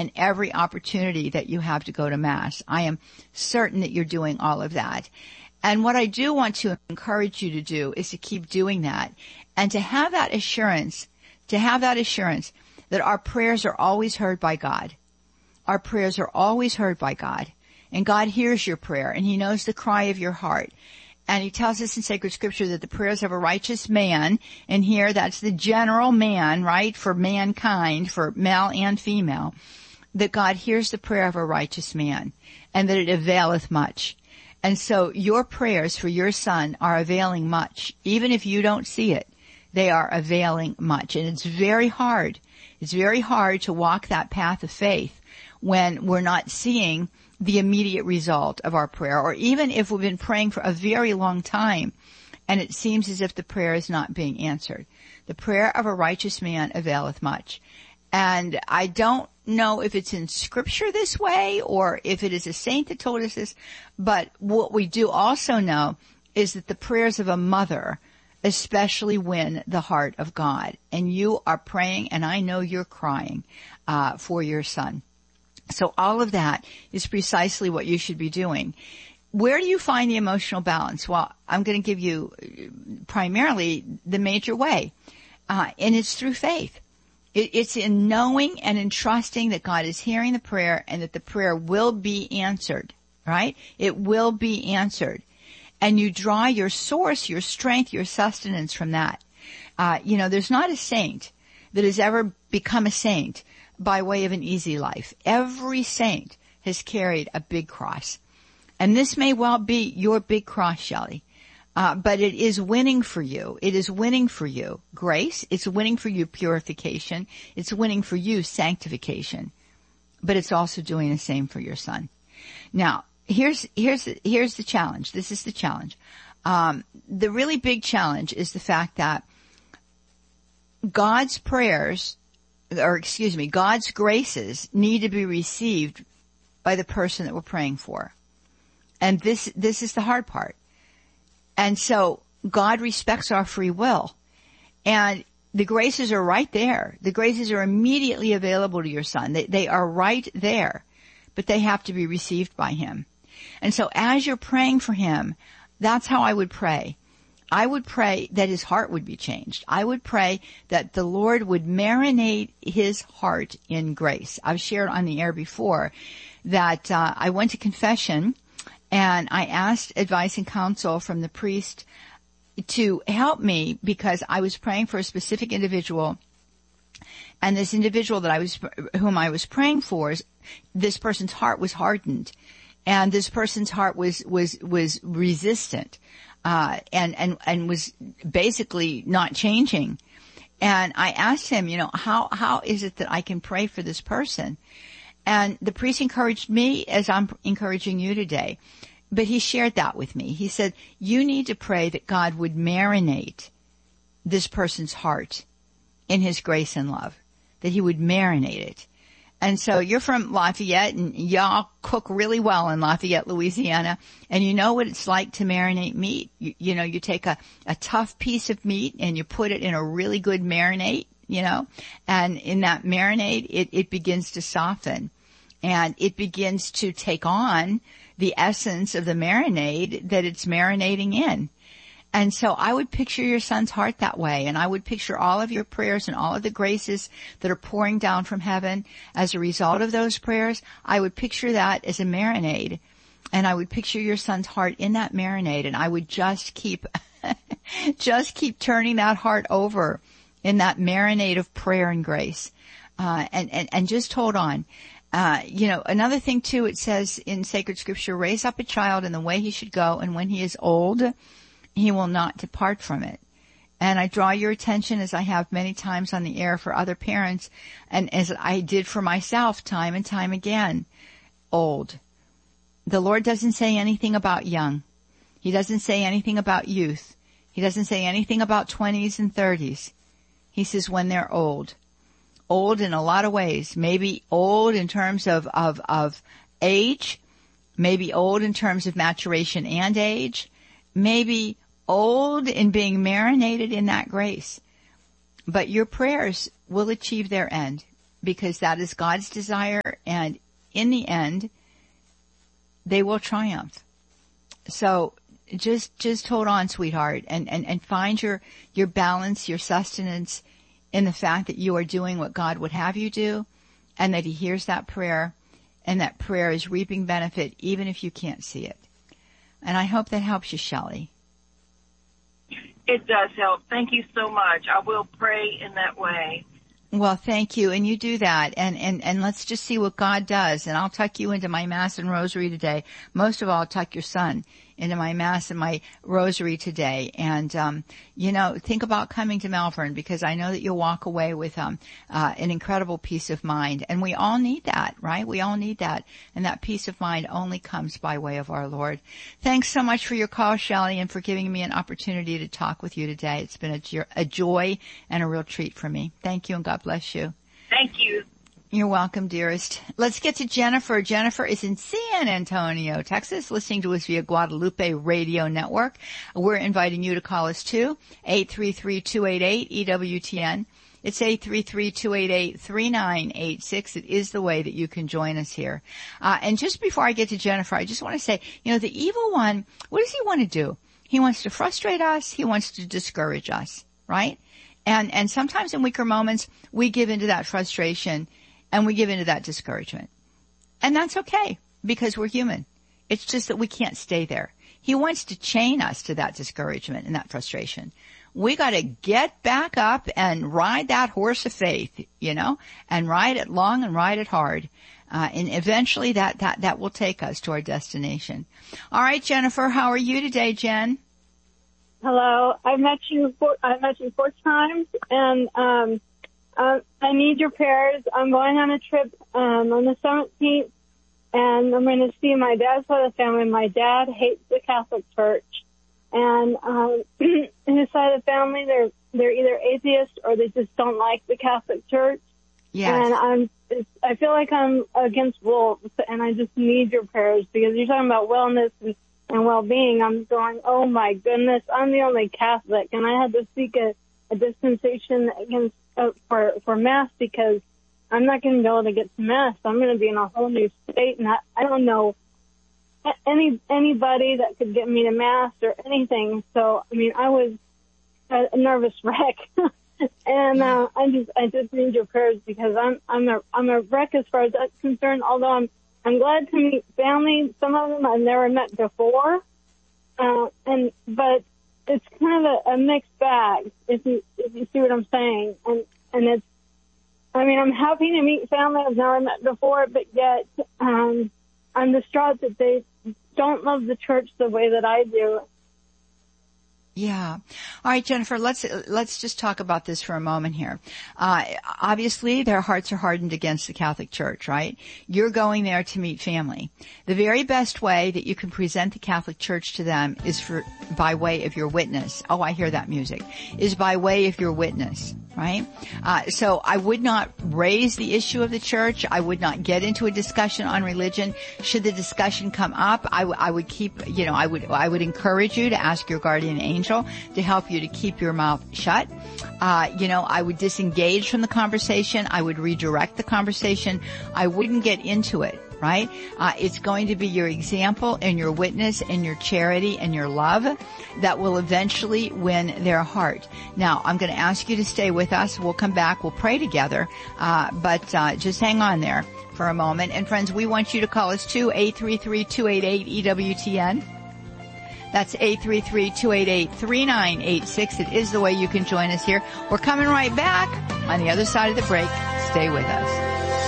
and every opportunity that you have to go to Mass. I am certain that you're doing all of that. And what I do want to encourage you to do is to keep doing that and to have that assurance, that our prayers are always heard by God. Our prayers are always heard by God. And God hears your prayer, and He knows the cry of your heart. And He tells us in sacred scripture that the prayers of a righteous man, and here that's the general man, right, for mankind, for male and female, that God hears the prayer of a righteous man, and that it availeth much. And so your prayers for your son are availing much. Even if you don't see it, they are availing much. And it's very hard. It's very hard to walk that path of faith when we're not seeing the immediate result of our prayer, or even if we've been praying for a very long time and it seems as if the prayer is not being answered. The prayer of a righteous man availeth much. And I don't know if it's in scripture this way or if it is a saint that told us this, but what we do also know is that the prayers of a mother especially win the heart of God. And you are praying, and I know you're crying for your son. So all of that is precisely what you should be doing. Where do you find the emotional balance? Well, I'm going to give you primarily the major way, and it's through faith. It's in knowing and in trusting that God is hearing the prayer and that the prayer will be answered, right? It will be answered. And you draw your source, your strength, your sustenance from that. There's not a saint that has ever become a saint by way of an easy life. Every saint has carried a big cross. And this may well be your big cross, Shelley. But it is winning for you. It is winning for you grace. It's winning for you purification. It's winning for you sanctification. But it's also doing the same for your son. Now, here's the challenge. This is the challenge. The really big challenge is the fact that God's graces need to be received by the person that we're praying for. And this is the hard part. And so God respects our free will. And the graces are right there. The graces are immediately available to your son. They are right there. But they have to be received by him. And so as you're praying for him, that's how I would pray. I would pray that his heart would be changed. I would pray that the Lord would marinate his heart in grace. I've shared on the air before that I went to confession and I asked advice and counsel from the priest to help me because I was praying for a specific individual. And this individual whom I was praying for, this person's heart was hardened. And this person's heart was resistant. And was basically not changing. And I asked him, how is it that I can pray for this person? And the priest encouraged me as I'm encouraging you today. But he shared that with me. He said, you need to pray that God would marinate this person's heart in his grace and love. That he would marinate it. And so you're from Lafayette, and y'all cook really well in Lafayette, Louisiana, and you know what it's like to marinate meat. You take a tough piece of meat and you put it in a really good marinade, and in that marinade, it begins to soften, and it begins to take on the essence of the marinade that it's marinating in. And so I would picture your son's heart that way, and I would picture all of your prayers and all of the graces that are pouring down from heaven as a result of those prayers. I would picture that as a marinade, and I would picture your son's heart in that marinade, and I would just keep turning that heart over in that marinade of prayer and grace, and just hold on. Another thing too, it says in sacred scripture, raise up a child in the way he should go, and when he is old, he will not depart from it. And I draw your attention, as I have many times on the air for other parents, and as I did for myself time and time again, old. The Lord doesn't say anything about young. He doesn't say anything about youth. He doesn't say anything about 20s and 30s. He says when they're old. Old in a lot of ways. Maybe old in terms of age. Maybe old in terms of maturation and age. Maybe old in being marinated in that grace. But your prayers will achieve their end. because that is God's desire, and in the end, they will triumph. So just hold on, sweetheart, and find your balance, your sustenance in the fact that you are doing what God would have you do, and that He hears that prayer, and that prayer is reaping benefit even if you can't see it. And I hope that helps you, Shelley. It does help. Thank you so much. I will pray in that way. Well, thank you. And you do that. And let's just see what God does. And I'll tuck you into my Mass and Rosary today. Most of all, I'll tuck your son into my Mass and my Rosary today. And, think about coming to Malvern, because I know that you'll walk away with, an incredible peace of mind. And we all need that, right? We all need that. And that peace of mind only comes by way of our Lord. Thanks so much for your call, Shelley, and for giving me an opportunity to talk with you today. It's been a joy and a real treat for me. Thank you, and God bless you. Thank you. You're welcome, dearest. Let's get to Jennifer. Jennifer is in San Antonio, Texas, listening to us via Guadalupe Radio Network. We're inviting you to call us too, 833-288-EWTN. It's 833-288-3986. It is the way that you can join us here. And just before I get to Jennifer, I just want to say, the evil one, what does he want to do? He wants to frustrate us. He wants to discourage us, right? And sometimes in weaker moments, we give into that frustration and we give into that discouragement. And that's okay, because we're human. It's just that we can't stay there. He wants to chain us to that discouragement and that frustration. We got to get back up and ride that horse of faith, and ride it long and ride it hard. And eventually that will take us to our destination. All right, Jennifer, how are you today, Jen? Hello. I met you 4 times, and I need your prayers. I'm going on a trip on the 17th, and I'm going to see my dad's side of the family. My dad hates the Catholic Church, and his side of the family, they're either atheist or they just don't like the Catholic Church. Yes. And I feel like I'm against wolves, and I just need your prayers, because you're talking about wellness and well-being. I'm going, oh my goodness, I'm the only Catholic, and I had to seek a dispensation against for Mass, because I'm not going to be able to get to Mass. I'm going to be in a whole new state, and I don't know anybody that could get me to Mass or anything. So, I was a nervous wreck, and I just need your prayers, because I'm a wreck as far as that's concerned. Although I'm glad to meet family. Some of them I've never met before, but it's kind of a mixed bag, if you see what I'm saying. And it's, I'm happy to meet family I've never met before, but yet I'm distraught that they don't love the church the way that I do. Yeah. All right, Jennifer, let's just talk about this for a moment here. Obviously, their hearts are hardened against the Catholic Church, right? You're going there to meet family. The very best way that you can present the Catholic Church to them is by way of your witness. Oh, I hear that music. Is by way of your witness, right? So I would not raise the issue of the church. I would not get into a discussion on religion. Should the discussion come up, I would I would encourage you to ask your guardian angel to help you to keep your mouth shut. I would disengage from the conversation. I would redirect the conversation. I wouldn't get into it, right? It's going to be your example and your witness and your charity and your love that will eventually win their heart. Now, I'm going to ask you to stay with us. We'll come back. We'll pray together. But just hang on there for a moment. And friends, we want you to call us too, 833-288-EWTN. That's 833-288-3986. It is the way you can join us here. We're coming right back on the other side of the break. Stay with us.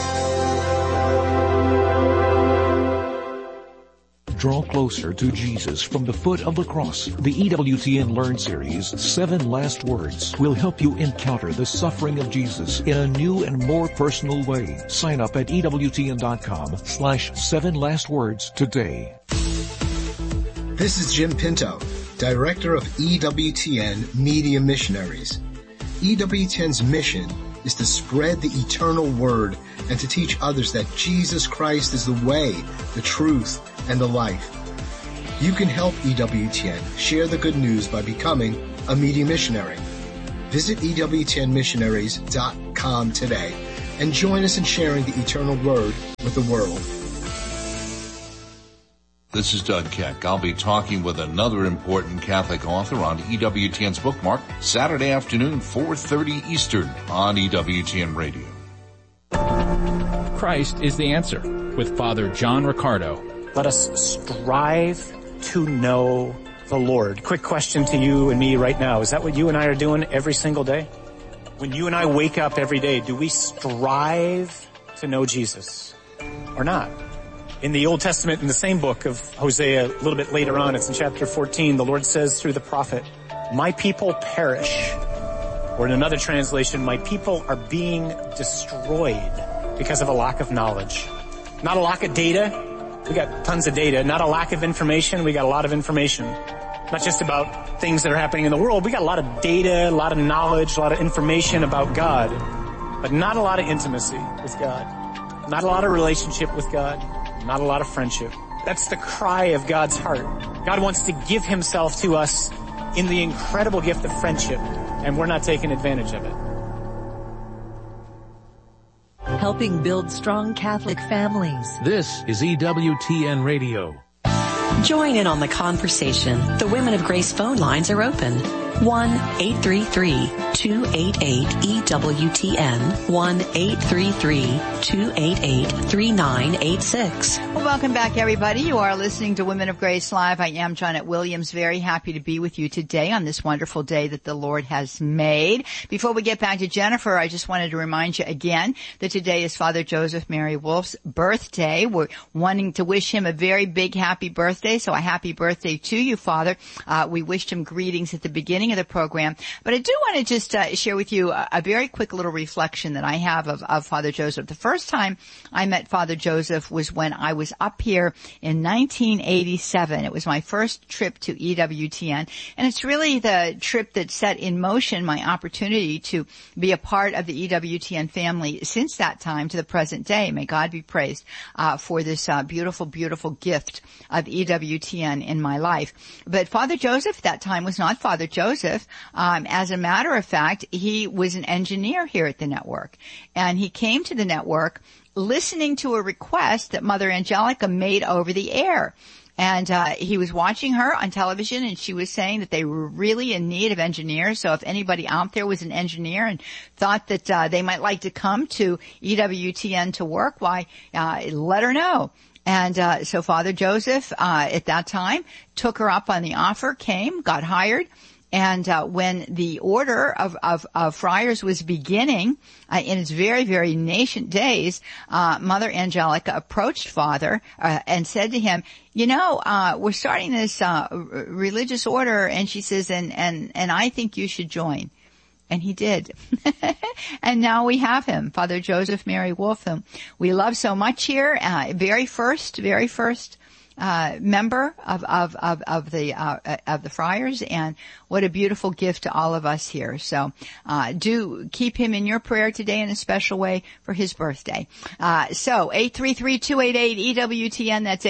Draw closer to Jesus from the foot of the cross. The EWTN Learn Series, 7 Last Words, will help you encounter the suffering of Jesus in a new and more personal way. Sign up at EWTN.com/7lastwords today. This is Jim Pinto, Director of EWTN Media Missionaries. EWTN's mission is to spread the eternal word and to teach others that Jesus Christ is the way, the truth, and the life. You can help EWTN share the good news by becoming a media missionary. Visit EWTNmissionaries.com today and join us in sharing the eternal Word with the world. This is Doug Keck. I'll be talking with another important Catholic author on EWTN's Bookmark Saturday afternoon, 4:30 Eastern on EWTN Radio. Christ is the answer with Father John Riccardo. Let us strive to know the Lord. Quick question to you and me right now. Is that what you and I are doing every single day? When you and I wake up every day, do we strive to know Jesus or not? In the Old Testament, in the same book of Hosea, a little bit later on, it's in chapter 14, the Lord says through the prophet, "My people perish." Or in another translation, "My people are being destroyed because of a lack of knowledge." Not a lack of data. We got tons of data. Not a lack of information. We got a lot of information. Not just about things that are happening in the world. We got a lot of data, a lot of knowledge, a lot of information about God, but not a lot of intimacy with God. Not a lot of relationship with God. Not a lot of friendship. That's the cry of God's heart. God wants to give himself to us in the incredible gift of friendship, and we're not taking advantage of it. Helping build strong Catholic families. This is EWTN Radio. Join in on the conversation. The Women of Grace phone lines are open. 1-833-288-EWTN. 1-833-288-3986. Well, welcome back, everybody. You are listening to Women of Grace Live. I am Janet Williams. Very happy to be with you today on this wonderful day that the Lord has made. Before we get back to Jennifer, I just wanted to remind you again that today is Father Joseph Mary Wolf's birthday. We're wanting to wish him a very big happy birthday, so a happy birthday to you, Father. We wished him greetings at the beginning of the program, but I do want to just share with you a very quick little reflection that I have of Father Joseph. The first time I met Father Joseph was when I was up here in 1987. It was my first trip to EWTN, and it's really the trip that set in motion my opportunity to be a part of the EWTN family since that time to the present day. May God be praised for this beautiful, beautiful gift of EWTN in my life. But Father Joseph at that time was not Father Joseph. As a matter of fact, he was an engineer here at the network, and he came to the network listening to a request that Mother Angelica made over the air. And he was watching her on television, and she was saying that they were really in need of engineers. So if anybody out there was an engineer and thought that they might like to come to EWTN to work, why, let her know. And so Father Joseph at that time took her up on the offer, came, got hired. And when the order of friars was beginning in its very, very nascent days, Mother Angelica approached Father and said to him, "You know, we're starting this religious order," and she says, "and I think you should join." And he did. And now we have him, Father Joseph Mary Wolf, whom we love so much here, very first member of the friars, and what a beautiful gift to all of us here. So, do keep him in your prayer today in a special way for his birthday. So 833-288-EWTN, that's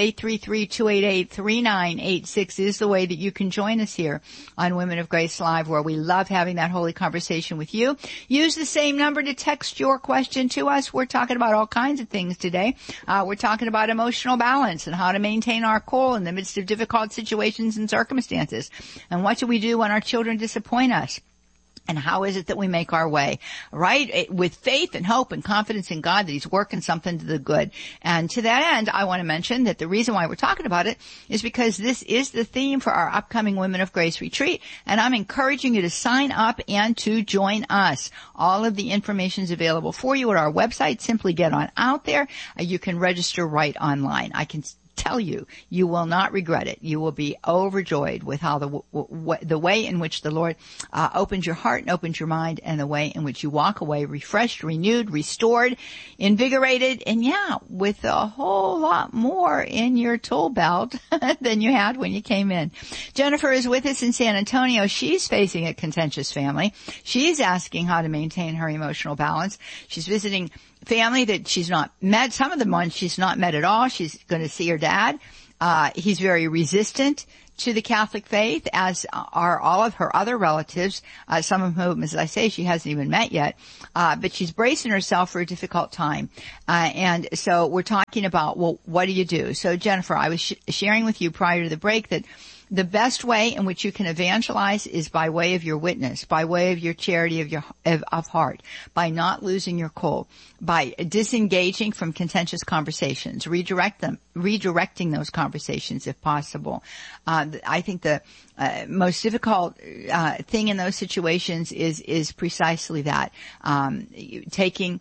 833-288-3986 is the way that you can join us here on Women of Grace Live, where we love having that holy conversation with you. Use the same number to text your question to us. We're talking about all kinds of things today. We're talking about emotional balance and how to maintain our cool in the midst of difficult situations and circumstances. And what do we do when our children disappoint us? And how is it that we make our way, right? With faith and hope and confidence in God that He's working something to the good. And to that end, I want to mention that the reason why we're talking about it is because this is the theme for our upcoming Women of Grace retreat. And I'm encouraging you to sign up and to join us. All of the information is available for you at our website. Simply get on out there. You can register right online. I can tell you, you will not regret it. You will be overjoyed with how the way in which the Lord opens your heart and opens your mind, and the way in which you walk away refreshed, renewed, restored, invigorated, and with a whole lot more in your tool belt than you had when you came in. Jennifer is with us in San Antonio. She's facing a contentious family. She's asking how to maintain her emotional balance. She's visiting family that she's not met. Some of the ones she's not met at all. She's going to see her dad He's very resistant to the Catholic faith, as are all of her other relatives, some of whom, as I say, she hasn't even met yet. But she's bracing herself for a difficult time. And so we're talking about, well, what do you do? So Jennifer, I was sharing with you prior to the break that the best way in which you can evangelize is by way of your witness, by way of your charity of heart, by not losing your cool, by disengaging from contentious conversations, redirecting those conversations if possible. I think the most difficult thing in those situations is precisely that, taking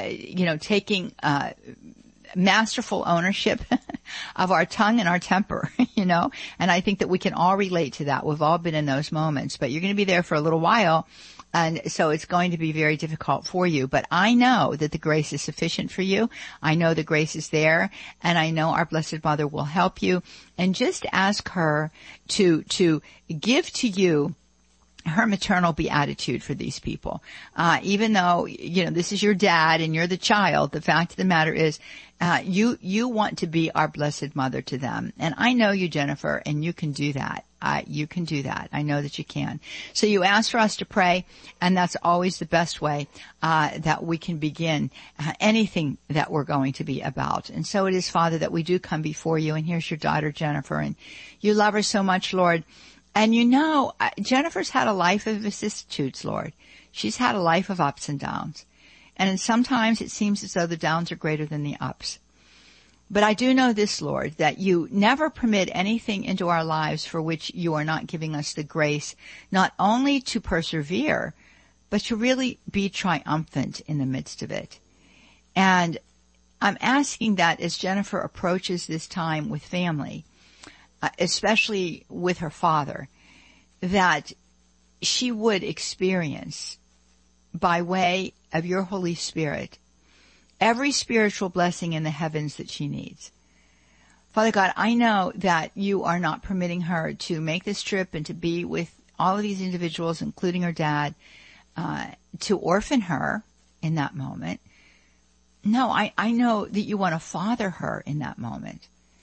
masterful ownership of our tongue and our temper, and I think that we can all relate to that. We've all been in those moments, but you're going to be there for a little while, and so it's going to be very difficult for you. But I know that the grace is sufficient for you. I know the grace is there, and I know our Blessed Mother will help you. And just ask her to give to you her maternal beatitude for these people. Even though, this is your dad and you're the child, the fact of the matter is, you want to be our Blessed Mother to them. And I know you, Jennifer, and you can do that. You can do that. I know that you can. So you ask for us to pray, and that's always the best way, that we can begin anything that we're going to be about. And so it is, Father, that we do come before you, and here's your daughter, Jennifer, and you love her so much, Lord. And Jennifer's had a life of vicissitudes, Lord. She's had a life of ups and downs. And sometimes it seems as though the downs are greater than the ups. But I do know this, Lord, that you never permit anything into our lives for which you are not giving us the grace, not only to persevere, but to really be triumphant in the midst of it. And I'm asking that as Jennifer approaches this time with family, especially with her father, that she would experience, by way of your Holy Spirit, every spiritual blessing in the heavens that she needs. Father God, I know that you are not permitting her to make this trip and to be with all of these individuals, including her dad, to orphan her in that moment. No, I know that you want to father her in that moment.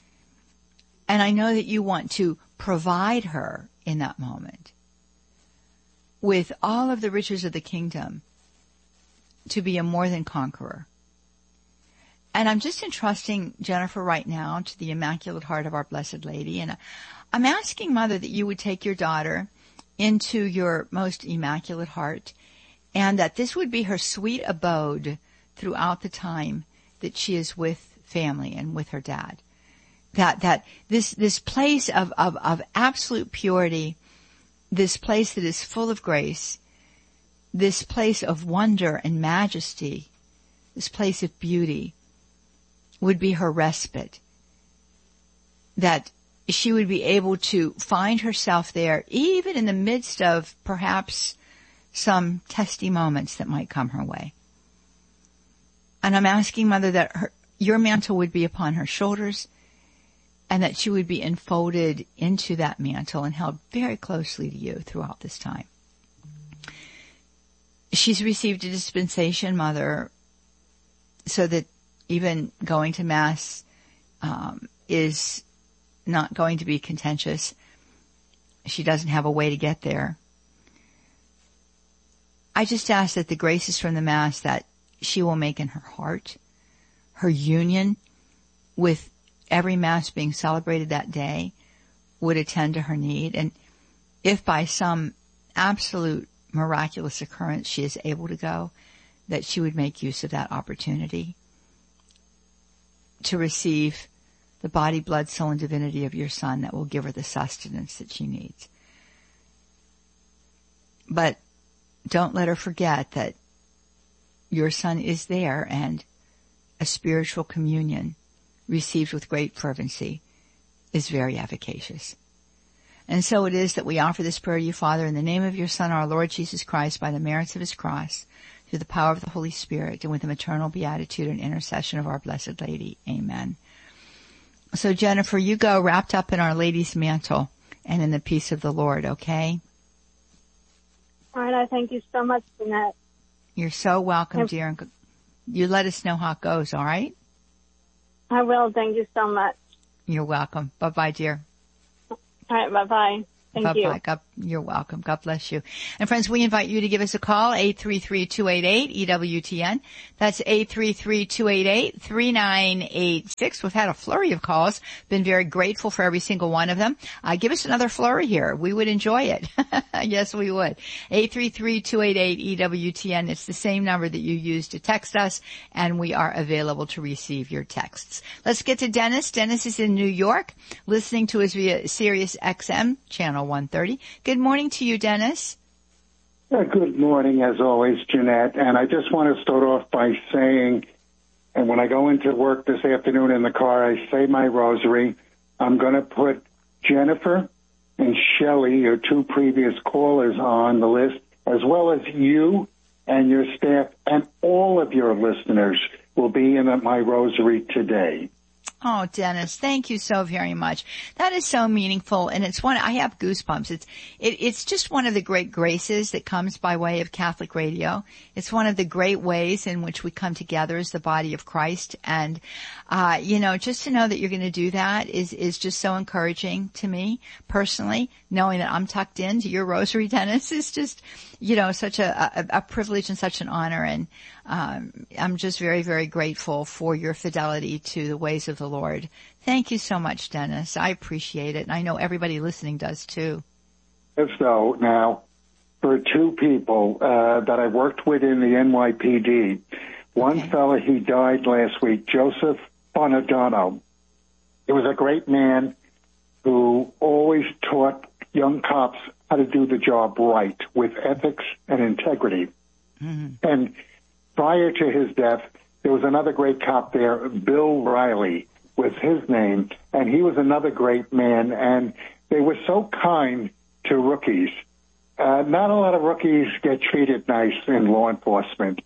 And I know that you want to provide her in that moment with all of the riches of the kingdom to be a more than conqueror. And I'm just entrusting Jennifer right now to the Immaculate Heart of our Blessed Lady. And I'm asking, Mother, that you would take your daughter into your most Immaculate Heart, and that this would be her sweet abode throughout the time that she is with family and with her dad. That this place of absolute purity, this place that is full of grace, this place of wonder and majesty, this place of beauty, would be her respite. That she would be able to find herself there, even in the midst of perhaps some testy moments that might come her way. And I'm asking, Mother, that your mantle would be upon her shoulders, and that she would be enfolded into that mantle and held very closely to you throughout this time. She's received a dispensation, Mother, so that even going to Mass is not going to be contentious. She doesn't have a way to get there. I just ask that the graces from the Mass that she will make in her heart, her union with every Mass being celebrated that day, would attend to her need. And if by some absolute miraculous occurrence she is able to go, that she would make use of that opportunity to receive the body, blood, soul, and divinity of your Son that will give her the sustenance that she needs. But don't let her forget that your Son is there, and a spiritual communion received with great fervency is very efficacious. And so it is that we offer this prayer to you, Father, in the name of your Son, our Lord Jesus Christ, by the merits of his cross, through the power of the Holy Spirit, and with the maternal beatitude and intercession of our Blessed Lady. Amen. So, Jennifer, you go wrapped up in Our Lady's mantle and in the peace of the Lord, okay? All right, I thank you so much, Jeanette. You're so welcome, dear. You let us know how it goes, all right? I will. Thank you so much. You're welcome. Bye-bye, dear. All right, bye-bye. Thank you. Bye-bye. You're welcome. God bless you. And friends, we invite you to give us a call, 833-288-EWTN. That's 833-288-3986. We've had a flurry of calls. Been very grateful for every single one of them. Give us another flurry here. We would enjoy it. Yes, we would. 833-288-EWTN. It's the same number that you use to text us, and we are available to receive your texts. Let's get to Dennis. Dennis is in New York, listening to us via Sirius XM, channel 130. Good morning to you, Dennis. Good morning, as always, Jeanette. And I just want to start off by saying, and when I go into work this afternoon in the car, I say my rosary. I'm going to put Jennifer and Shelley, your two previous callers, on the list, as well as you and your staff, and all of your listeners will be in my rosary today. Oh, Dennis, thank you so very much. That is so meaningful, and it's one, I have goosebumps. It's just one of the great graces that comes by way of Catholic radio. It's one of the great ways in which we come together as the body of Christ, and, just to know that you're going to do that is just so encouraging to me personally. Knowing that I'm tucked into your rosary, Dennis, is just, such a privilege and such an honor, and I'm just very, very grateful for your fidelity to the ways of the Lord. Thank you so much, Dennis. I appreciate it, and I know everybody listening does too. So now, for two people that I worked with in the NYPD, one fella, he died last week, Joseph Bonadano. He was a great man who always taught young cops how to do the job right with ethics and integrity. Mm-hmm. And prior to his death, there was another great cop there, Bill Riley was his name, and he was another great man, and they were so kind to rookies. Not a lot of rookies get treated nice in law enforcement.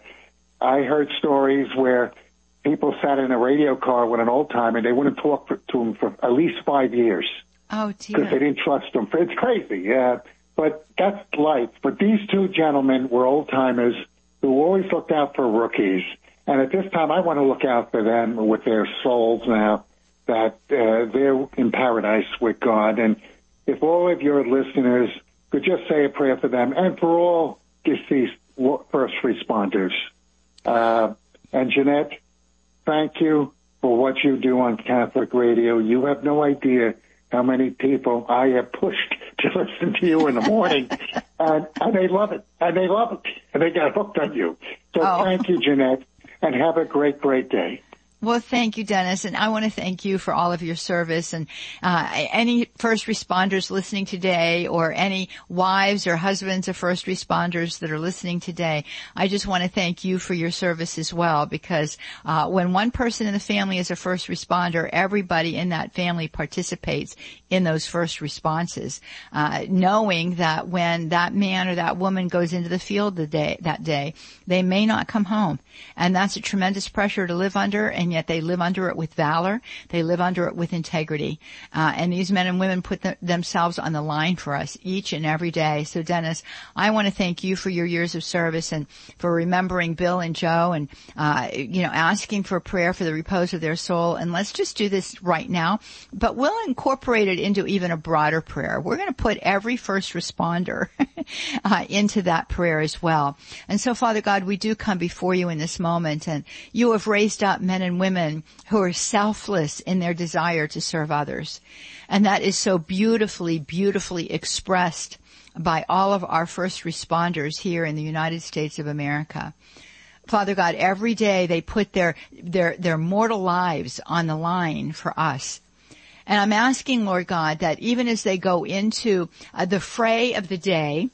I heard stories where people sat in a radio car with an old-timer, and they wouldn't talk to him for at least 5 years. Oh, dear. Because they didn't trust him. It's crazy, but that's life. But these two gentlemen were old-timers who always looked out for rookies. And at this time, I want to look out for them with their souls now that they're in paradise with God. And if all of your listeners could just say a prayer for them and for all deceased first responders. And Jeanette, thank you for what you do on Catholic radio. You have no idea how many people I have pushed to listen to you in the morning, and they love it, and they got hooked on you. So Thank you, Jeanette, and have a great, great day. Well, thank you, Dennis, and I want to thank you for all of your service, and any first responders listening today, or any wives or husbands of first responders that are listening today. I just want to thank you for your service as well, because when one person in the family is a first responder, everybody in that family participates in those first responses, knowing that when that man or that woman goes into the field that day, they may not come home, and that's a tremendous pressure to live under, and yet they live under it with valor. They live under it with integrity. And these men and women put themselves on the line for us each and every day. So, Dennis, I want to thank you for your years of service and for remembering Bill and Joe and, asking for prayer for the repose of their soul. And let's just do this right now. But we'll incorporate it into even a broader prayer. We're going to put every first responder into that prayer as well. And so, Father God, we do come before you in this moment, and you have raised up men and women who are selfless in their desire to serve others. And that is so beautifully, beautifully expressed by all of our first responders here in the United States of America. Father God, every day they put their mortal lives on the line for us. And I'm asking, Lord God, that even as they go into the fray of the day,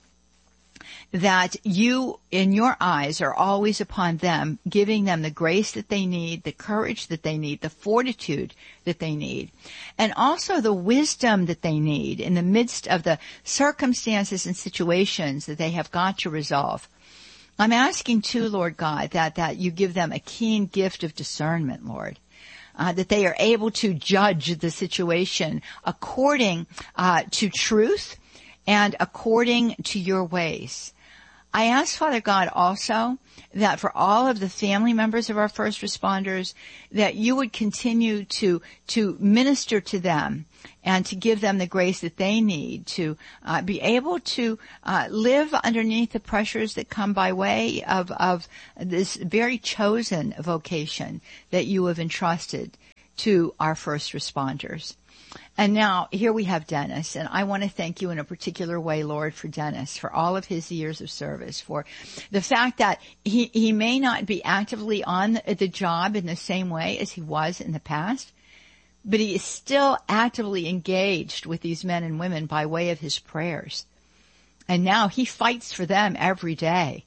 that you, in your eyes, are always upon them, giving them the grace that they need, the courage that they need, the fortitude that they need, and also the wisdom that they need in the midst of the circumstances and situations that they have got to resolve. I'm asking too, Lord God, that you give them a keen gift of discernment, Lord. That they are able to judge the situation according to truth and according to your ways. I ask, Father God, also that for all of the family members of our first responders, that you would continue to minister to them and to give them the grace that they need to be able to live underneath the pressures that come by way of this very chosen vocation that you have entrusted to our first responders. And now, here we have Dennis, and I want to thank you in a particular way, Lord, for Dennis, for all of his years of service, for the fact that he may not be actively on the job in the same way as he was in the past, but he is still actively engaged with these men and women by way of his prayers. And now he fights for them every day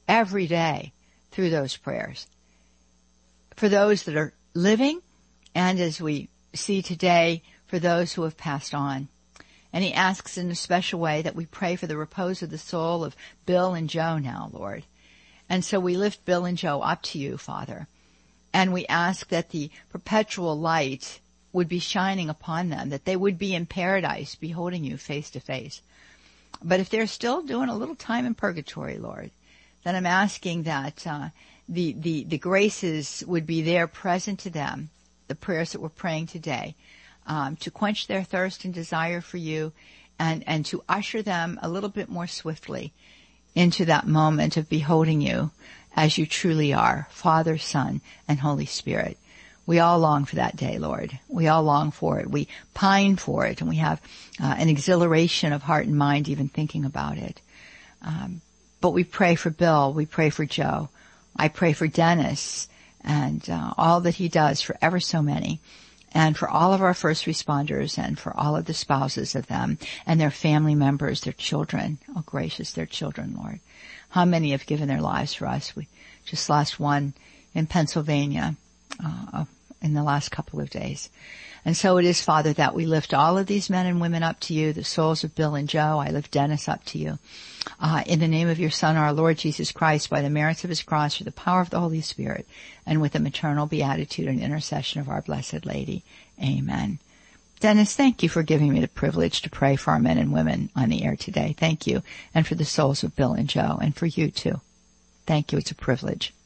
through those prayers. For those that are living, and as we see today, for those who have passed on. And he asks in a special way that we pray for the repose of the soul of Bill and Joe now, Lord. And so we lift Bill and Joe up to you, Father. And we ask that the perpetual light would be shining upon them, that they would be in paradise, beholding you face to face. But if they're still doing a little time in purgatory, Lord, then I'm asking that the graces would be there present to them, the prayers that we're praying today, to quench their thirst and desire for you, and to usher them a little bit more swiftly into that moment of beholding you as you truly are, Father, Son, and Holy Spirit. We all long for that day, Lord. We all long for it. We pine for it, and we have an exhilaration of heart and mind even thinking about it. But we pray for Bill. We pray for Joe. I pray for Dennis and all that he does for ever so many, and for all of our first responders, and for all of the spouses of them and their family members, their children. Oh, gracious, their children, Lord. How many have given their lives for us? We just lost one in Pennsylvania in the last couple of days. And so it is, Father, that we lift all of these men and women up to you, the souls of Bill and Joe. I lift Dennis up to you. In the name of your Son, our Lord Jesus Christ, by the merits of his cross, through the power of the Holy Spirit, and with the maternal beatitude and intercession of our Blessed Lady. Amen. Dennis, thank you for giving me the privilege to pray for our men and women on the air today. Thank you. And for the souls of Bill and Joe, and for you too. Thank you. It's a privilege.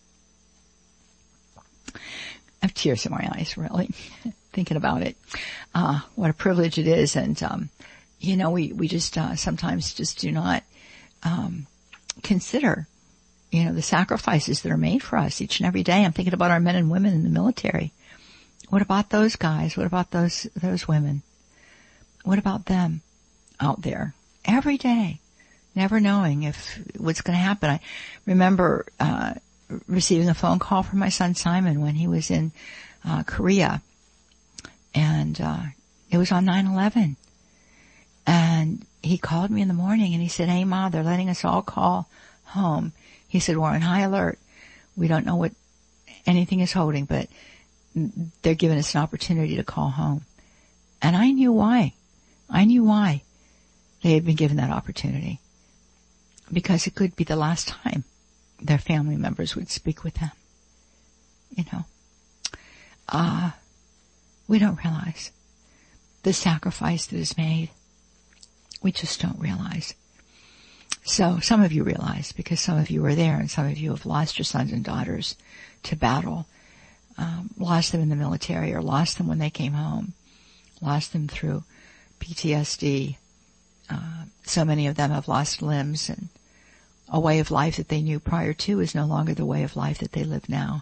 I have tears in my eyes, really, thinking about it. What a privilege it is. And, we just sometimes just do not consider, the sacrifices that are made for us each and every day. I'm thinking about our men and women in the military. What about those guys? What about those women? What about them out there every day, never knowing if what's going to happen? I remember receiving a phone call from my son Simon when he was in Korea, and it was on 9/11. And he called me in the morning and he said, "Hey, Ma, they're letting us all call home." He said, "We're on high alert. We don't know what anything is holding, but they're giving us an opportunity to call home." And I knew why. I knew why they had been given that opportunity. Because it could be the last time their family members would speak with them. We don't realize the sacrifice that is made. We just don't realize. So some of you realize, because some of you were there, and some of you have lost your sons and daughters to battle, lost them in the military, or lost them when they came home, lost them through PTSD. So many of them have lost limbs, and a way of life that they knew prior to is no longer the way of life that they live now.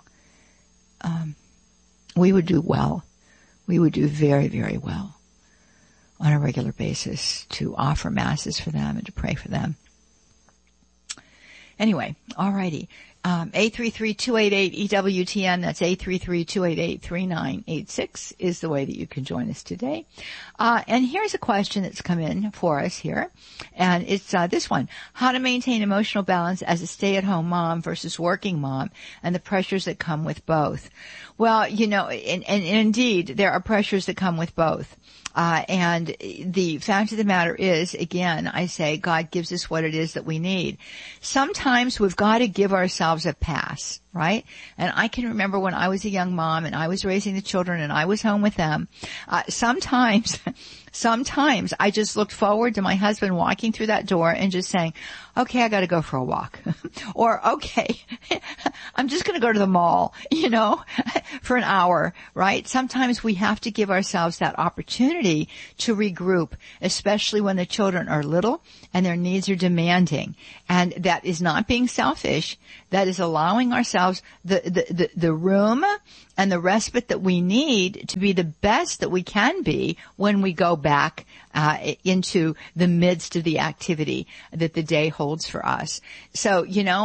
We would do well. We would do very, very well on a regular basis to offer masses for them and to pray for them. Anyway, alrighty. 833-288-EWTN, that's 833-288-3986 is the way that you can join us today. And here's a question that's come in for us here. And it's this one. How to maintain emotional balance as a stay-at-home mom versus working mom, and the pressures that come with both. Well, and indeed, there are pressures that come with both. And the fact of the matter is, again, I say God gives us what it is that we need. Sometimes we've got to give ourselves a pass, right? And I can remember when I was a young mom and I was raising the children and I was home with them. Sometimes sometimes I just looked forward to my husband walking through that door and just saying, okay, I got to go for a walk. Or, okay, I'm just going to go to the mall, for an hour, right? Sometimes we have to give ourselves that opportunity to regroup, especially when the children are little and their needs are demanding. And that is not being selfish. That is allowing ourselves the room and the respite that we need to be the best that we can be when we go back into the midst of the activity that the day holds for us. So,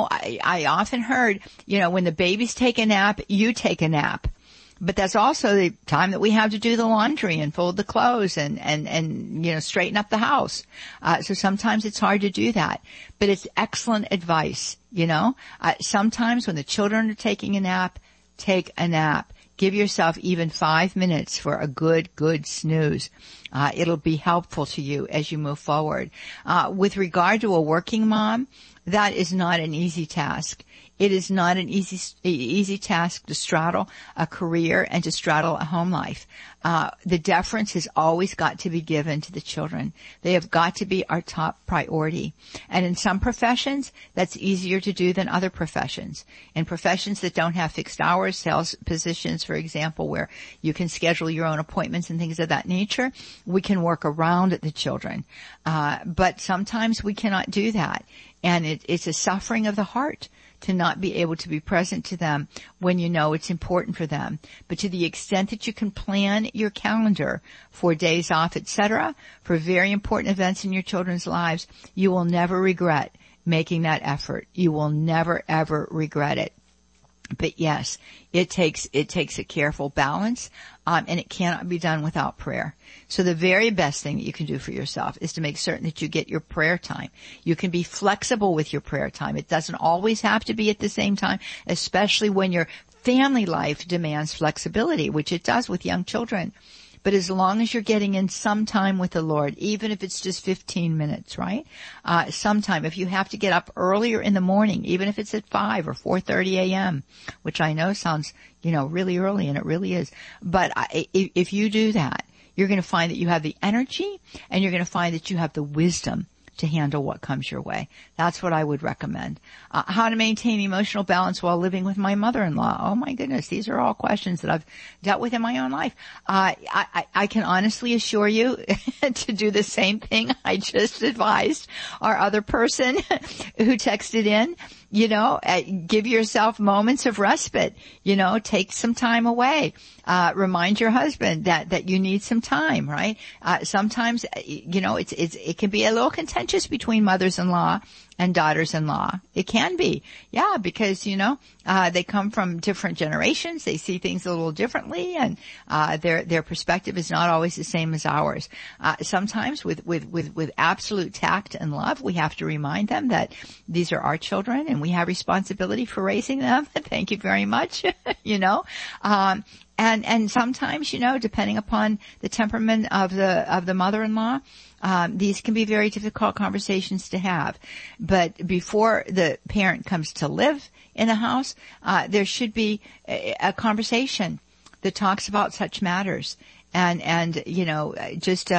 I often heard, when the babies take a nap, you take a nap. But that's also the time that we have to do the laundry and fold the clothes and straighten up the house. So sometimes it's hard to do that. But it's excellent advice, Sometimes when the children are taking a nap, take a nap. Give yourself even 5 minutes for a good snooze. It'll be helpful to you as you move forward. With regard to a working mom, that is not an easy task. It is not an easy task to straddle a career and to straddle a home life. The deference has always got to be given to the children. They have got to be our top priority. And in some professions, that's easier to do than other professions. In professions that don't have fixed hours, sales positions, for example, where you can schedule your own appointments and things of that nature, we can work around the children. But sometimes we cannot do that. And it's a suffering of the heart to not be able to be present to them when it's important for them. But to the extent that you can plan your calendar for days off, etc., for very important events in your children's lives, you will never regret making that effort. You will never, ever regret it. But yes, it takes a careful balance, and it cannot be done without prayer. So the very best thing that you can do for yourself is to make certain that you get your prayer time. You can be flexible with your prayer time. It doesn't always have to be at the same time, especially when your family life demands flexibility, which it does with young children. But as long as you're getting in some time with the Lord, even if it's just 15 minutes, right? Sometime, if you have to get up earlier in the morning, even if it's at 5 or 4:30 a.m., which I know sounds, really early, and it really is. But if you do that, you're going to find that you have the energy, and you're going to find that you have the wisdom to handle what comes your way. That's what I would recommend. How to maintain emotional balance while living with my mother-in-law. Oh my goodness, these are all questions that I've dealt with in my own life. I can honestly assure you to do the same thing I just advised our other person who texted in. Give yourself moments of respite. Take some time away. Remind your husband that you need some time, right? Sometimes, it can be a little contentious between mothers-in-law and daughters-in-law. It can be. Yeah, because, they come from different generations. They see things a little differently, and their perspective is not always the same as ours. Sometimes with absolute tact and love, we have to remind them that these are our children and we have responsibility for raising them. Thank you very much. And sometimes, depending upon the temperament of the mother-in-law, these can be very difficult conversations to have. But before the parent comes to live in a house, there should be a conversation that talks about such matters. And just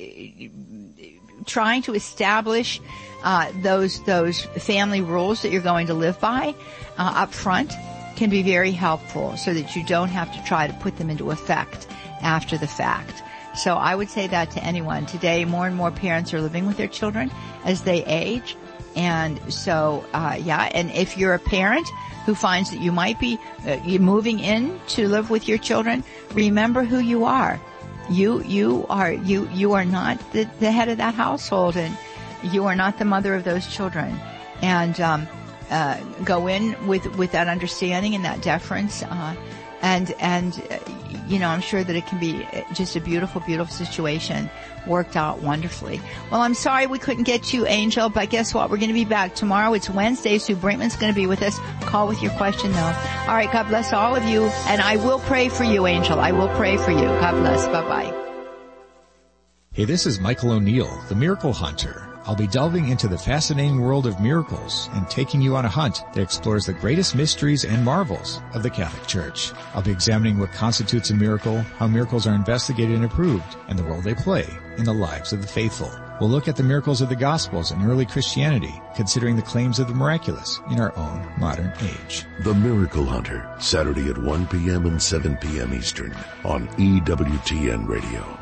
trying to establish those family rules that you're going to live by up front can be very helpful, so that you don't have to try to put them into effect after the fact. So I would say that to anyone. Today, more and more parents are living with their children as they age. And so, and if you're a parent who finds that you might be moving in to live with your children, remember who you are. You are not the head of that household, and you are not the mother of those children. And go in with that understanding and that deference, and I'm sure that it can be just a beautiful, beautiful situation worked out wonderfully. Well, I'm sorry we couldn't get you, Angel, but guess what? We're going to be back tomorrow. It's Wednesday. Sue Brinkman's going to be with us. Call with your question, though. All right. God bless all of you. And I will pray for you, Angel. I will pray for you. God bless. Bye-bye. Hey, this is Michael O'Neill, the Miracle Hunter. I'll be delving into the fascinating world of miracles and taking you on a hunt that explores the greatest mysteries and marvels of the Catholic Church. I'll be examining what constitutes a miracle, how miracles are investigated and approved, and the role they play in the lives of the faithful. We'll look at the miracles of the Gospels and early Christianity, considering the claims of the miraculous in our own modern age. The Miracle Hunter, Saturday at 1 p.m. and 7 p.m. Eastern on EWTN Radio.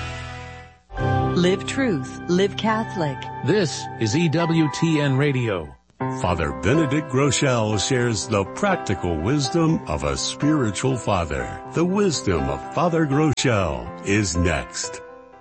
Live truth, live Catholic. This is EWTN Radio. Father Benedict Groeschel shares the practical wisdom of a spiritual father. The wisdom of Father Groeschel is next.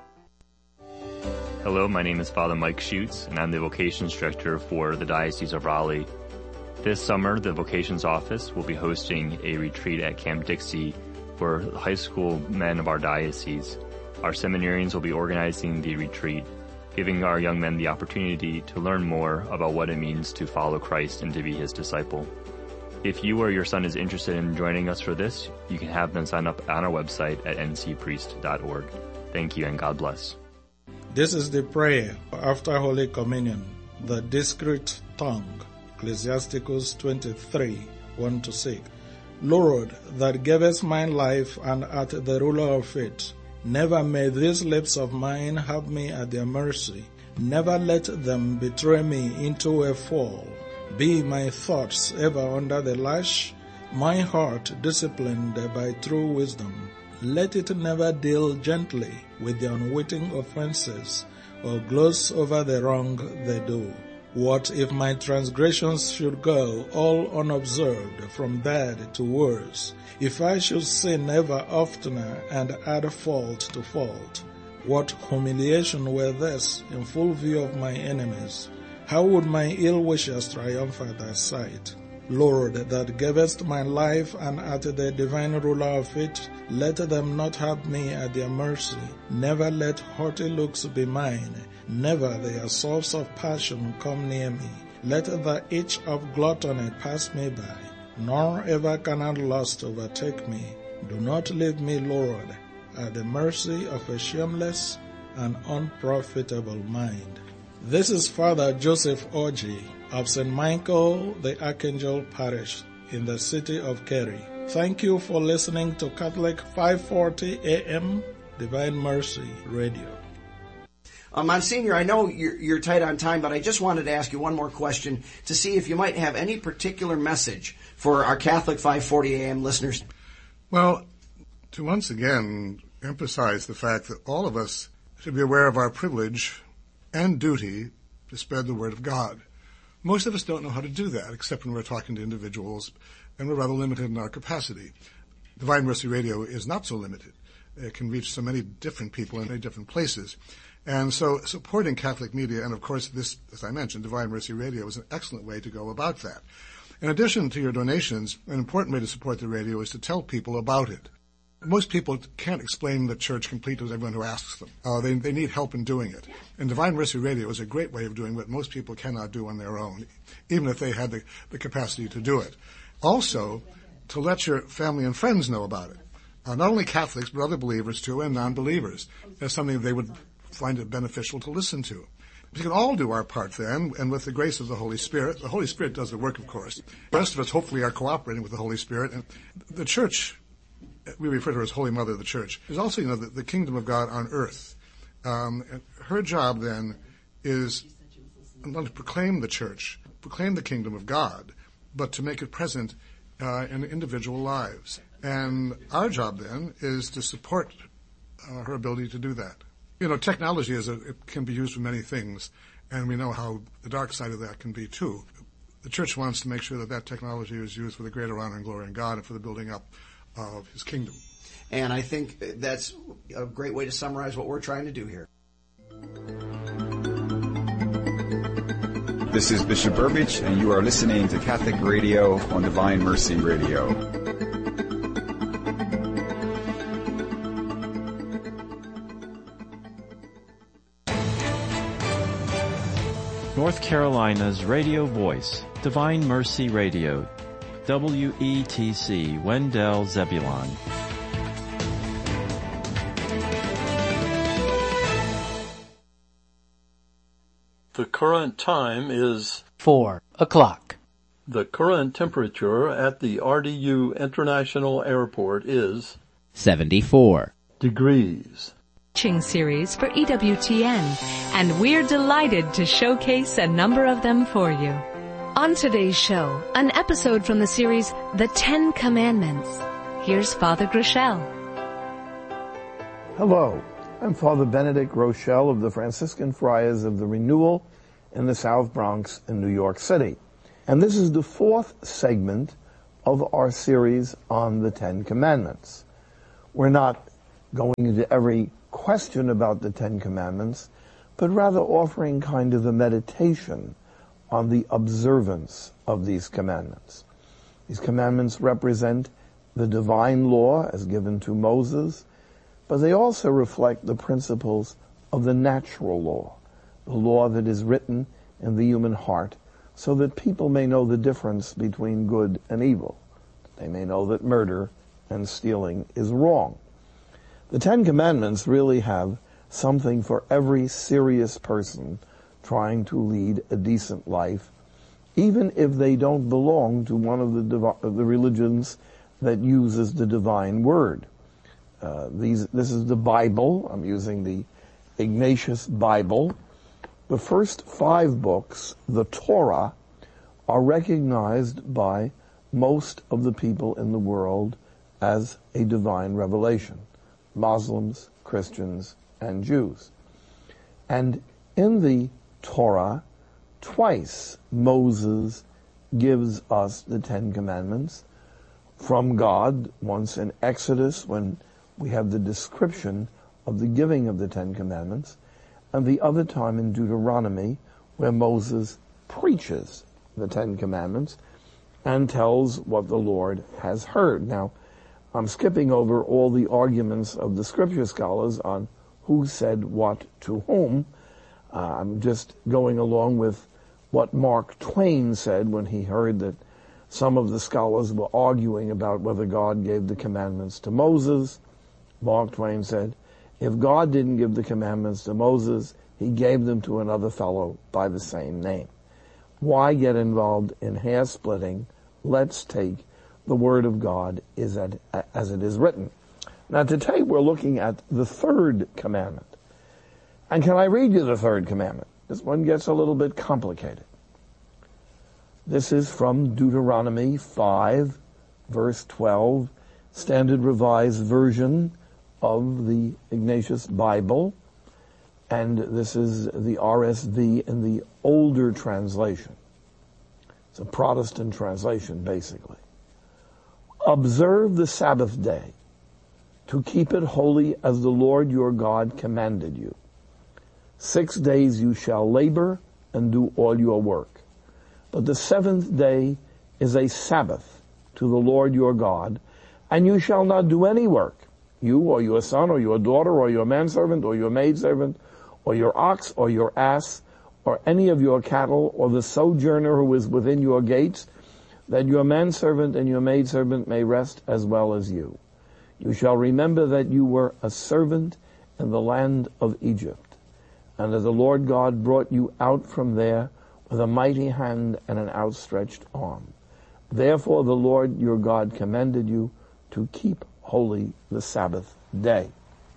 Hello, my name is Father Mike Schutz, and I'm the Vocations Director for the Diocese of Raleigh. This summer, the Vocations Office will be hosting a retreat at Camp Dixie for high school men of our diocese. Our seminarians will be organizing the retreat, giving our young men the opportunity to learn more about what it means to follow Christ and to be his disciple. If you or your son is interested in joining us for this, you can have them sign up on our website at ncpriest.org. Thank you and God bless. This is the prayer after Holy Communion, the discreet tongue, Ecclesiasticus 23, 1-6. Lord, that gavest mine life and art the ruler of it, never may these lips of mine have me at their mercy. Never let them betray me into a fall. Be my thoughts ever under the lash, my heart disciplined by true wisdom. Let it never deal gently with the unwitting offenses or gloss over the wrong they do. What if my transgressions should go all unobserved from bad to worse? If I should sin ever oftener and add fault to fault? What humiliation were this in full view of my enemies? How would my ill wishers triumph at thy sight? Lord, that gavest my life and art the divine ruler of it, let them not have me at their mercy. Never let haughty looks be mine. Never their source of passion come near me. Let the itch of gluttony pass me by, nor ever cannot lust overtake me. Do not leave me, Lord, at the mercy of a shameless and unprofitable mind. This is Father Joseph Orji of St. Michael the Archangel Parish in the city of Kerry. Thank you for listening to Catholic 540 AM Divine Mercy Radio. Monsignor, I know you're tight on time, but I just wanted to ask you one more question to see if you might have any particular message for our Catholic 540 AM listeners. Well, to once again emphasize the fact that all of us should be aware of our privilege and duty to spread the word of God. Most of us don't know how to do that, except when we're talking to individuals, and we're rather limited in our capacity. Divine Mercy Radio is not so limited. It can reach so many different people in many different places. And so supporting Catholic media, and of course this, as I mentioned, Divine Mercy Radio is an excellent way to go about that. In addition to your donations, an important way to support the radio is to tell people about it. Most people can't explain the church completely to everyone who asks them. They need help in doing it. And Divine Mercy Radio is a great way of doing what most people cannot do on their own, even if they had the capacity to do it. Also, to let your family and friends know about it. Not only Catholics, but other believers too, and non-believers. That's something they would find it beneficial to listen to. We can all do our part then, and with the grace of the Holy Spirit does the work, of course. The rest of us hopefully are cooperating with the Holy Spirit. And the Church, we refer to her as Holy Mother of the Church, is also, the kingdom of God on earth. And her job then is not to proclaim the Church, proclaim the kingdom of God, but to make it present in individual lives. And our job then is to support her ability to do that. Technology it can be used for many things, and we know how the dark side of that can be too. The Church wants to make sure that technology is used for the greater honor and glory of God and for the building up of His kingdom. And I think that's a great way to summarize what we're trying to do here. This is Bishop Burbidge, and you are listening to Catholic Radio on Divine Mercy Radio. North Carolina's radio voice, Divine Mercy Radio, WETC, Wendell, Zebulon. The current time is 4 o'clock. The current temperature at the RDU International Airport is 74 degrees. Series for EWTN, and we're delighted to showcase a number of them for you. On today's show, an episode from the series The 10 Commandments. Here's Father Groeschel. Hello, I'm Father Benedict Groeschel of the Franciscan Friars of the Renewal in the South Bronx in New York City. And this is the fourth segment of our series on the 10 Commandments. We're not going into every question about the 10 Commandments, but rather offering kind of a meditation on the observance of these commandments. These commandments represent the divine law as given to Moses, but they also reflect the principles of the natural law, the law that is written in the human heart, so that people may know the difference between good and evil. They may know that murder and stealing is wrong. The 10 Commandments really have something for every serious person trying to lead a decent life, even if they don't belong to one of the religions that uses the divine word. This is the Bible. I'm using the Ignatius Bible. The first 5 books, the Torah, are recognized by most of the people in the world as a divine revelation. Muslims, Christians, and Jews. And in the Torah, twice Moses gives us the 10 Commandments from God, once in Exodus when we have the description of the giving of the 10 Commandments, and the other time in Deuteronomy where Moses preaches the 10 Commandments and tells what the Lord has heard. Now, I'm skipping over all the arguments of the scripture scholars on who said what to whom. I'm just going along with what Mark Twain said when he heard that some of the scholars were arguing about whether God gave the commandments to Moses. Mark Twain said, if God didn't give the commandments to Moses, he gave them to another fellow by the same name. Why get involved in hair splitting? Let's take the Word of God as it is written. Now today we're looking at the third commandment. And can I read you the third commandment? This one gets a little bit complicated. This is from Deuteronomy 5, verse 12, Standard Revised Version of the Ignatius Bible. And this is the RSV in the older translation. It's a Protestant translation, basically. Observe the Sabbath day, to keep it holy as the Lord your God commanded you. 6 days you shall labor and do all your work. But the 7th day is a Sabbath to the Lord your God, and you shall not do any work, you or your son or your daughter or your manservant or your maidservant or your ox or your ass or any of your cattle or the sojourner who is within your gates, that your manservant and your maidservant may rest as well as you. You shall remember that you were a servant in the land of Egypt, and that the Lord God brought you out from there with a mighty hand and an outstretched arm. Therefore the Lord your God commanded you to keep holy the Sabbath day.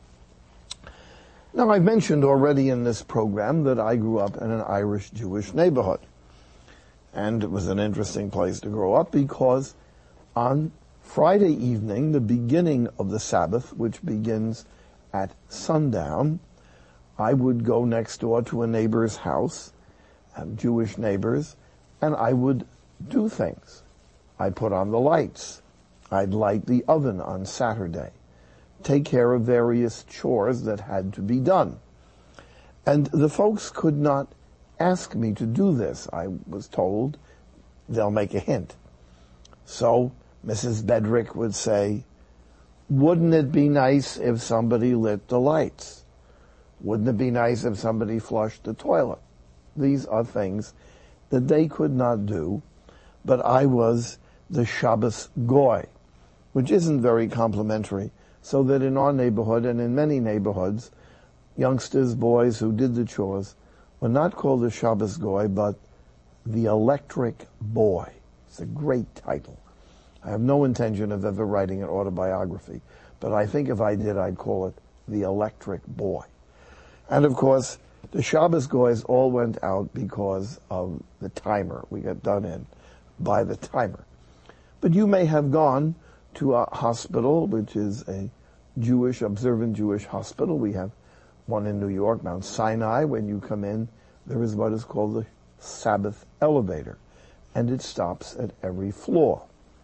Now, I've mentioned already in this program that I grew up in an Irish Jewish neighborhood. And it was an interesting place to grow up because on Friday evening, the beginning of the Sabbath, which begins at sundown, I would go next door to a neighbor's house, Jewish neighbors, and I would do things. I'd put on the lights. I'd light the oven on Saturday, take care of various chores that had to be done. And the folks could not ask me to do this. I was told they'll make a hint. So Mrs. Bedrick would say, wouldn't it be nice if somebody lit the lights? Wouldn't it be nice if somebody flushed the toilet? These are things that they could not do, but I was the Shabbos Goy, which isn't very complimentary, so that in our neighborhood and in many neighborhoods, youngsters, boys who did the chores were not called the Shabbos Goy, but the Electric Boy. It's a great title. I have no intention of ever writing an autobiography, but I think if I did, I'd call it the Electric Boy. And of course, the Shabbos Goys all went out because of the timer. We got done in by the timer. But you may have gone to a hospital, which is a Jewish, observant Jewish hospital. We have one in New York, Mount Sinai. When you come in, there is what is called the Sabbath elevator, and it stops at every floor.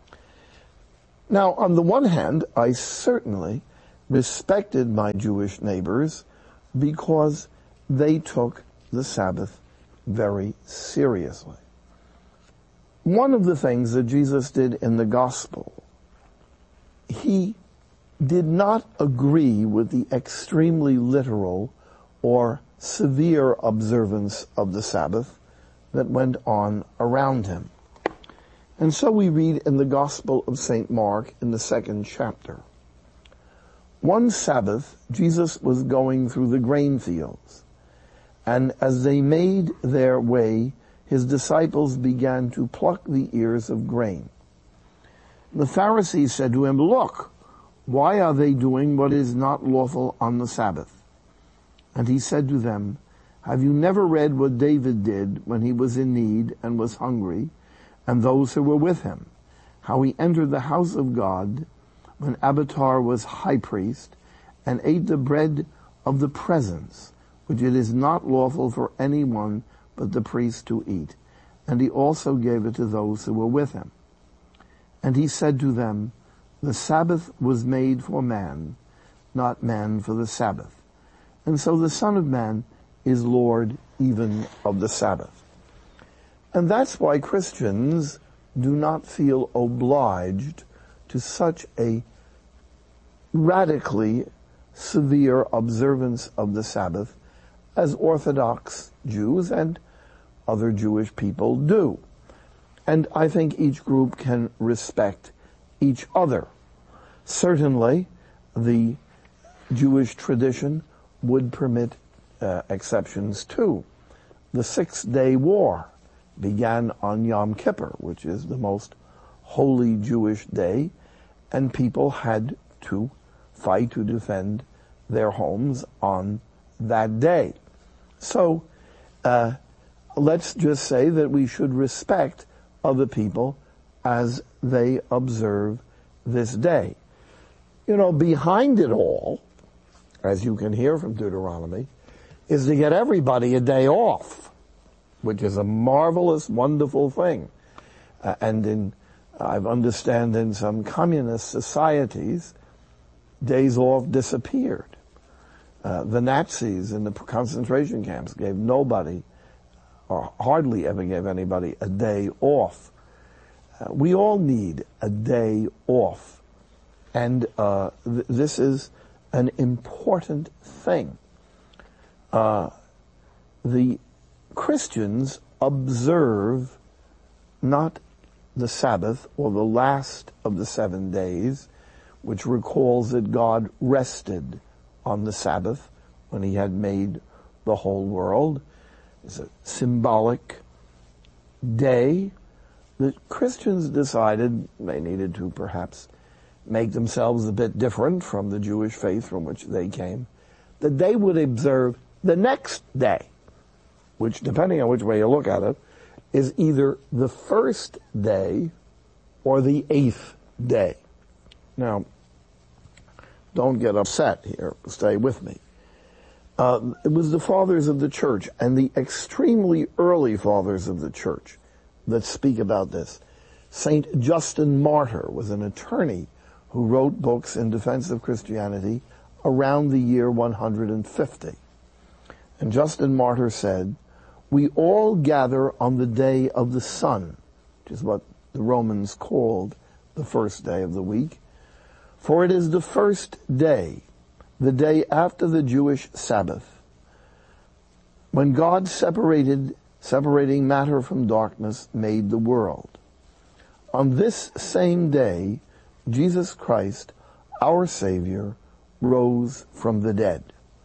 Now, on the one hand, I certainly respected my Jewish neighbors because they took the Sabbath very seriously. One of the things that Jesus did in the gospel, he did not agree with the extremely literal or severe observance of the Sabbath that went on around him. And so we read in the Gospel of St. Mark in the 2nd chapter. One Sabbath, Jesus was going through the grain fields, and as they made their way, his disciples began to pluck the ears of grain. The Pharisees said to him, "Look, why are they doing what is not lawful on the Sabbath?" And he said to them, "Have you never read what David did when he was in need and was hungry, and those who were with him, how he entered the house of God when Abiathar was high priest, and ate the bread of the presence, which it is not lawful for anyone but the priest to eat, and he also gave it to those who were with him. And he said to them, the Sabbath was made for man, not man for the Sabbath. And so the Son of Man is Lord even of the Sabbath." And that's why Christians do not feel obliged to such a radically severe observance of the Sabbath as Orthodox Jews and other Jewish people do. And I think each group can respect each other. Certainly, the Jewish tradition would permit exceptions too. The 6-day war began on Yom Kippur, which is the most holy Jewish day, and people had to fight to defend their homes on that day. So, let's just say that we should respect other people as they observe this day. You know, behind it all, as you can hear from Deuteronomy, is to get everybody a day off, which is a marvelous, wonderful thing. I understand in some communist societies, days off disappeared. The Nazis in the concentration camps gave nobody, or hardly ever gave anybody, a day off. We all need a day off. And this is an important thing. The Christians observe not the Sabbath or the last of the 7 days, which recalls that God rested on the Sabbath when he had made the whole world. It's a symbolic day. The Christians decided they needed to perhaps make themselves a bit different from the Jewish faith from which they came, that they would observe the next day, which, depending on which way you look at it, is either the first day or the 8th day. Now, don't get upset here. Stay with me. It was the fathers of the church and the extremely early fathers of the church that speak about this. Saint Justin Martyr was an attorney who wrote books in defense of Christianity around the year 150. And Justin Martyr said, "We all gather on the day of the sun," which is what the Romans called the first day of the week, "for it is the first day, the day after the Jewish Sabbath, when God separating matter from darkness, made the world. On this same day, Jesus Christ, our Savior, rose from the dead."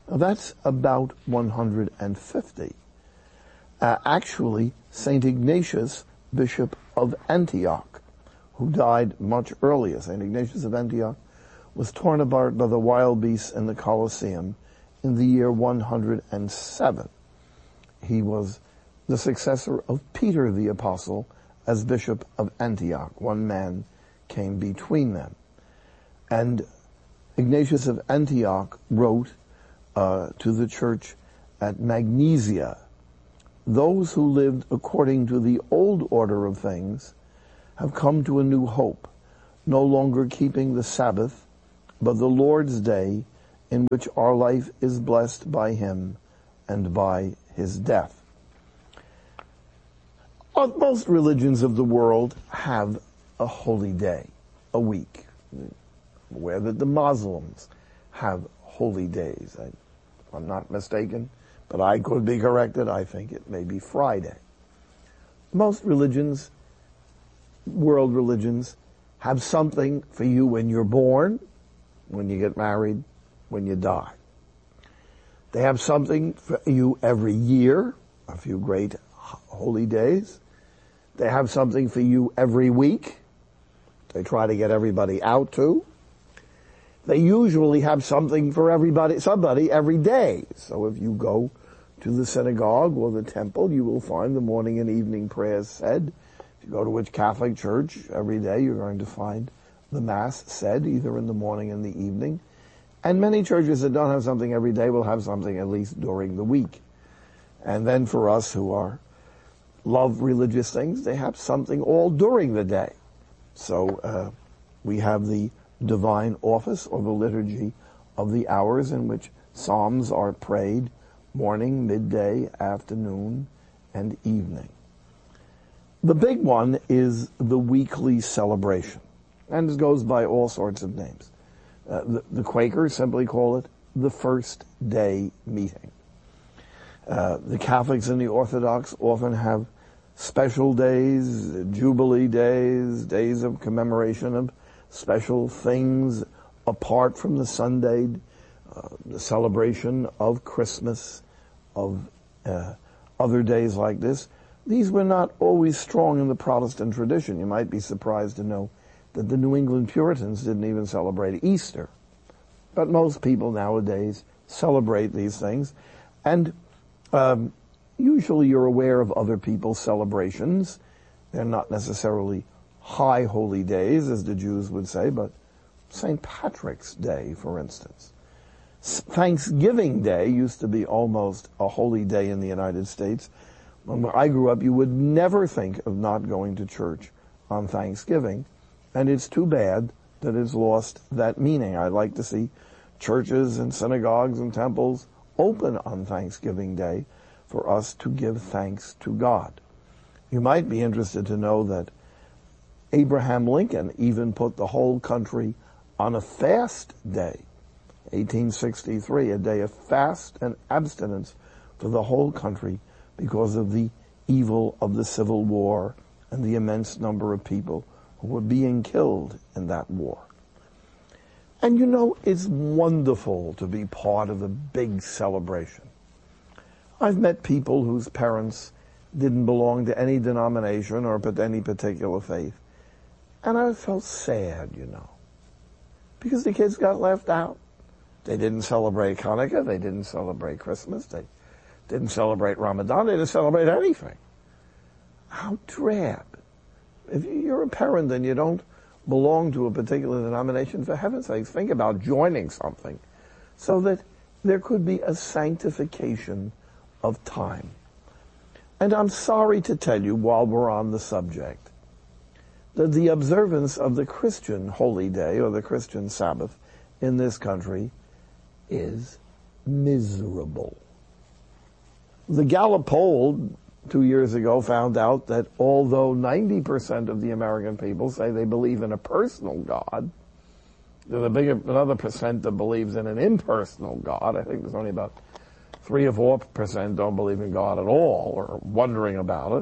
Now, that's about 150. Actually, St. Ignatius, Bishop of Antioch, who died much earlier, St. Ignatius of Antioch, was torn apart by the wild beasts in the Colosseum in the year 107. He was the successor of Peter the Apostle as Bishop of Antioch. One man came between them. And Ignatius of Antioch wrote to the church at Magnesia, "Those who lived according to the old order of things have come to a new hope, no longer keeping the Sabbath, but the Lord's day, in which our life is blessed by Him and by His death." Most religions of the world have a holy day, a week. I'm aware that the Muslims have holy days. I'm not mistaken, but I could be corrected. I think it may be Friday. Most religions, world religions, have something for you when you're born, when you get married, when you die. They have something for you every year, a few great holy days. They have something for you every week. They try to get everybody out to. They usually have something for somebody every day. So if you go to the synagogue or the temple, you will find the morning and evening prayers said. If you go to which Catholic church, every day you're going to find the Mass said, either in the morning and the evening. And many churches that don't have something every day will have something at least during the week. And then for us who love religious things, they have something all during the day. So we have the divine office or the liturgy of the hours in which psalms are prayed morning, midday, afternoon, and evening. The big one is the weekly celebration, and it goes by all sorts of names. The Quakers simply call it the first day meeting. The Catholics and the Orthodox often have special days, jubilee days, days of commemoration of special things apart from the Sunday, the celebration of Christmas, of other days like this. These were not always strong in the Protestant tradition. You might be surprised to know that the New England Puritans didn't even celebrate Easter. But most people nowadays celebrate these things. And usually you're aware of other people's celebrations. They're not necessarily high holy days, as the Jews would say, but St. Patrick's Day, for instance. Thanksgiving Day used to be almost a holy day in the United States. When I grew up, you would never think of not going to church on Thanksgiving, and it's too bad that it's lost that meaning. I'd like to see churches and synagogues and temples open on Thanksgiving Day for us to give thanks to God. You might be interested to know that Abraham Lincoln even put the whole country on a fast day, 1863, a day of fast and abstinence for the whole country because of the evil of the Civil War and the immense number of people who were being killed in that war. And you know, it's wonderful to be part of a big celebration. I've met people whose parents didn't belong to any denomination or any particular faith. And I felt sad, you know, because the kids got left out. They didn't celebrate Hanukkah. They didn't celebrate Christmas. They didn't celebrate Ramadan. They didn't celebrate anything. How drab. If you're a parent and you don't belong to a particular denomination, for heaven's sake, think about joining something so that there could be a sanctification of time. And I'm sorry to tell you, while we're on the subject, that the observance of the Christian holy day or the Christian Sabbath in this country is miserable. The Gallup poll 2 years ago found out that although 90% of the American people say they believe in a personal God, there's another percent that believes in an impersonal God. I think there's only about 3 or 4% don't believe in God at all or wondering about it.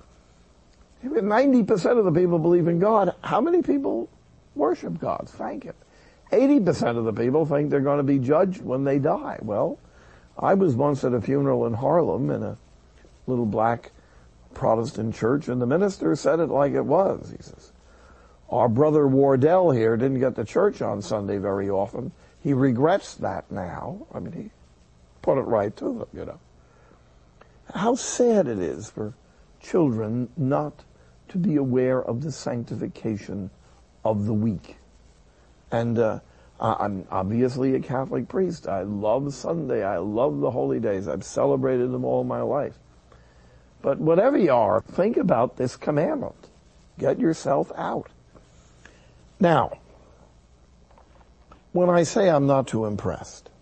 If 90% of the people believe in God, how many people worship God? Thank Him. 80% of the people think they're going to be judged when they die. Well, I was once at a funeral in Harlem in a little black Protestant church, and the minister said it like it was. He says, our brother Wardell here didn't get to church on Sunday very often. He regrets that now. I mean, he put it right to them, you know. How sad it is for children not to be aware of the sanctification of the week. And I'm obviously a Catholic priest. I love Sunday. I love the holy days. I've celebrated them all my life. But whatever you are, think about this commandment. Get yourself out. Now, when I say I'm not too impressed,